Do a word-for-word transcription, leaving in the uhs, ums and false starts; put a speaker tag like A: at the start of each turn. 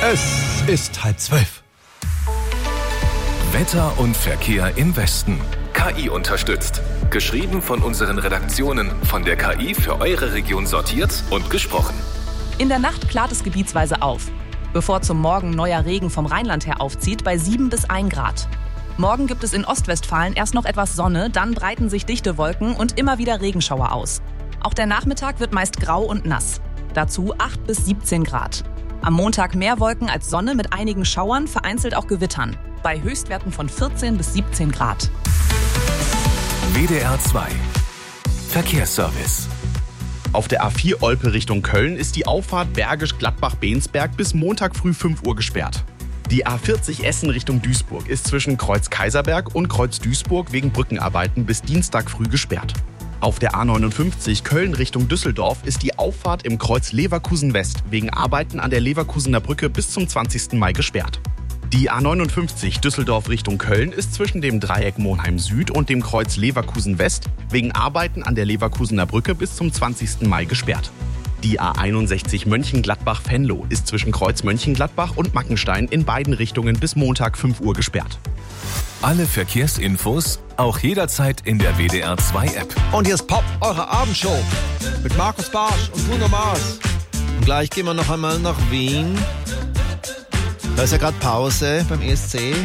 A: Es ist halb zwölf.
B: Wetter und Verkehr im Westen. K I unterstützt. Geschrieben von unseren Redaktionen, von der K I für eure Region sortiert und gesprochen.
C: In der Nacht klart es gebietsweise auf. Bevor zum Morgen neuer Regen vom Rheinland her aufzieht, bei sieben bis ein Grad. Morgen gibt es in Ostwestfalen erst noch etwas Sonne, dann breiten sich dichte Wolken und immer wieder Regenschauer aus. Auch der Nachmittag wird meist grau und nass. Dazu acht bis siebzehn Grad. Am Montag mehr Wolken als Sonne mit einigen Schauern, vereinzelt auch Gewittern. Bei Höchstwerten von vierzehn bis siebzehn Grad.
B: W D R zwei Verkehrsservice.
D: Auf der A vier Olpe Richtung Köln ist die Auffahrt Bergisch-Gladbach-Bensberg bis Montag früh fünf Uhr gesperrt. Die A vierzig Essen Richtung Duisburg ist zwischen Kreuz Kaiserberg und Kreuz Duisburg wegen Brückenarbeiten bis Dienstag früh gesperrt. Auf der A neunundfünfzig Köln Richtung Düsseldorf ist die Auffahrt im Kreuz Leverkusen West wegen Arbeiten an der Leverkusener Brücke bis zum zwanzigsten Mai gesperrt. Die A neunundfünfzig Düsseldorf Richtung Köln ist zwischen dem Dreieck Monheim Süd und dem Kreuz Leverkusen West wegen Arbeiten an der Leverkusener Brücke bis zum zwanzigsten Mai gesperrt. Die A einundsechzig Mönchengladbach-Venlo ist zwischen Kreuz Mönchengladbach und Mackenstein in beiden Richtungen bis Montag fünf Uhr gesperrt.
B: Alle Verkehrsinfos auch jederzeit in der W D R zwei App.
A: Und hier ist Pop, eure Abendshow mit Markus Barsch und Bruno Mars. Und gleich gehen wir noch einmal nach Wien. Da ist ja gerade Pause beim E S C.